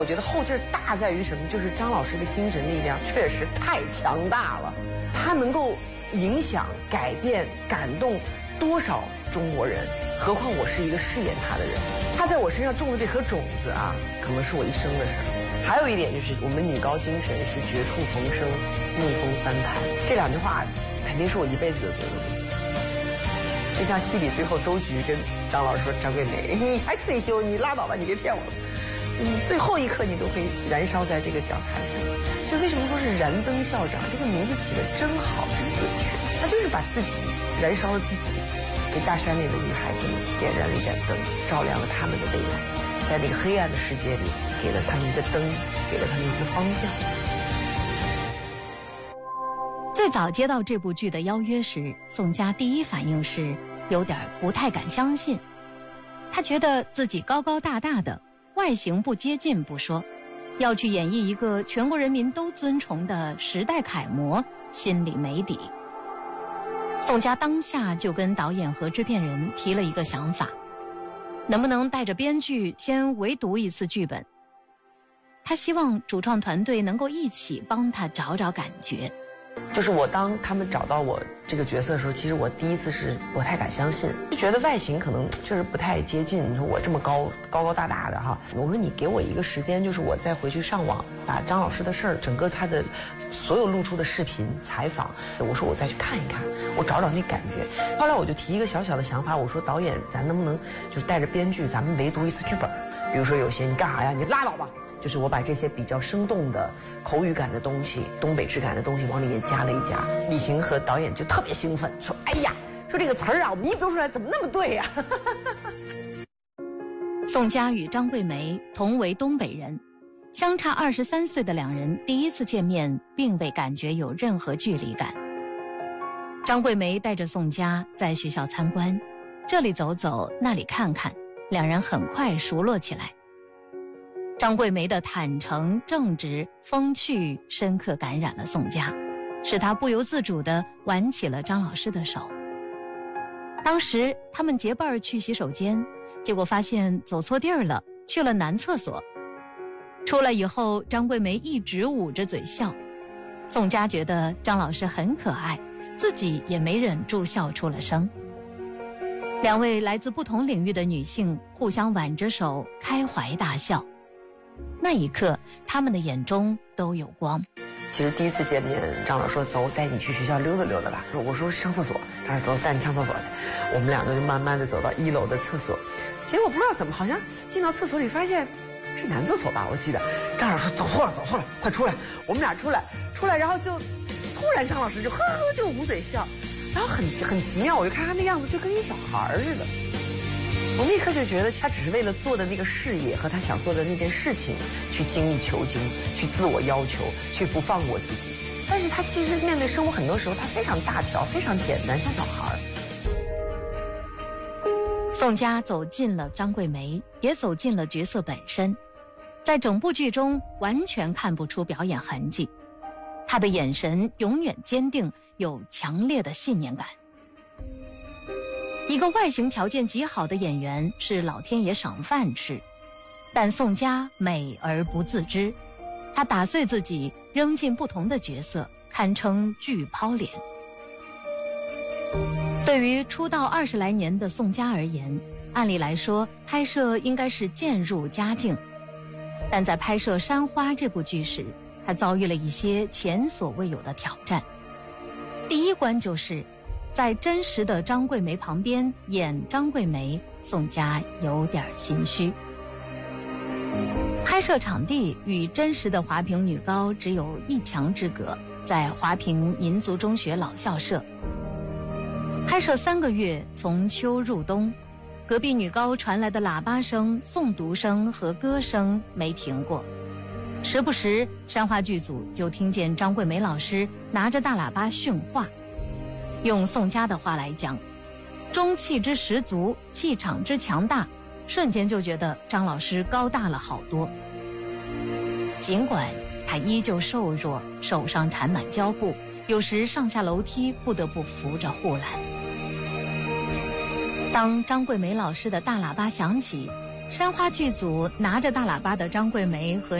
我觉得后劲儿大在于什么？就是张老师的精神力量确实太强大了，他能够影响、改变、感动多少中国人？何况我是一个饰演他的人，他在我身上种的这颗种子啊，可能是我一生的事儿。还有一点就是，我们女高精神是绝处逢生，逆风翻盘。这两句话肯定是我一辈子的座右铭。就像戏里最后周菊跟张老师说：“张桂梅，你还退休？你拉倒吧，你别骗我了。你最后一刻你都会燃烧在这个讲台上。”所以为什么说是燃灯校长？这个名字起得真好，真准确。他就是把自己燃烧了自己，给大山里的女孩子们点燃了一盏灯，照亮了他们的未来。在那个黑暗的世界里，给了他们一个灯，给了他们一个方向。 最早接到这部剧的邀约时，宋佳第一反应是有点不太敢相信。她觉得自己高高大大的，外形不接近不说，要去演绎一个全国人民都尊崇的时代楷模，心里没底。宋佳当下就跟导演和制片人提了一个想法，能不能带着编剧先围读一次剧本？他希望主创团队能够一起帮他找找感觉。 就是当他们找到我这个角色的时候，其实我第一次是不太敢相信，就觉得外形可能确实不太接近。你说我这么高大大的哈，我说你给我一个时间，就是我再回去上网把张老师的事儿，整个他的所有露出的视频采访，我说我再去看一看，我找找那感觉。后来我就提一个小小的想法，我说导演，咱能不能就是带着编剧，咱们围读一次剧本？比如说有些你干啥呀？你拉倒吧。就是我把这些比较生动的口语感的东西、东北质感的东西往里面加了一加。李行和导演就特别兴奋，说：“哎呀，说这个词儿啊，我们一读出来怎么那么对呀？” 宋佳与张桂梅同为东北人，相差23岁的两人第一次见面，并未感觉有任何距离感。张桂梅带着宋佳在学校参观，这里走走，那里看看，两人很快熟络起来。张桂梅的坦诚、正直、风趣，深刻感染了宋佳，使她不由自主地挽起了张老师的手。当时他们结伴去洗手间，结果发现走错地儿了，去了男厕所。出来以后，张桂梅一直捂着嘴笑，宋佳觉得张老师很可爱，自己也没忍住笑出了声。两位来自不同领域的女性互相挽着手，开怀大笑。那一刻，他们的眼中都有光。 其实第一次见面，张老师说：“走，带你去学校溜达溜达吧。”我说：“上厕所。”他说：“走，带你上厕所去。”我们两个就慢慢的走到1楼的厕所，结果不知道怎么，好像进到厕所里发现是男厕所吧，我记得。张老师说：“走错了，快出来！”我们俩出来，然后就突然张老师就呵呵就捂嘴笑，然后很奇妙，我就看他那样子就跟一小孩似的。我立刻就觉得他只是为了做的那个事业和他想做的那件事情去精益求精，去自我要求，去不放过自己。但是他其实面对生活很多时候他非常大条，非常简单，像小孩。 宋佳走进了张桂梅，也走进了角色本身，在整部剧中完全看不出表演痕迹。她的眼神永远坚定，有强烈的信念感。一个外形条件极好的演员是老天爷赏饭吃，但宋佳美而不自知，她打碎自己，扔进不同的角色，堪称巨抛脸。对于出道20来年的宋佳而言，按理来说拍摄应该是渐入佳境，但在拍摄《山花》这部剧时，她遭遇了一些前所未有的挑战。第一关就是在真实的张桂梅旁边演张桂梅，宋佳有点心虚。拍摄场地与真实的华坪女高只有1墙之隔，在华坪民族中学老校舍。拍摄3个月，从秋入冬，隔壁女高传来的喇叭声、诵读声和歌声没停过。时不时，山花剧组就听见张桂梅老师拿着大喇叭训话。用宋佳的话来讲，中气之十足，气场之强大，瞬间就觉得张老师高大了好多。尽管他依旧瘦弱，手上缠满胶布，有时上下楼梯不得不扶着护栏。当张桂梅老师的大喇叭响起， 山花剧组拿着大喇叭的张桂梅和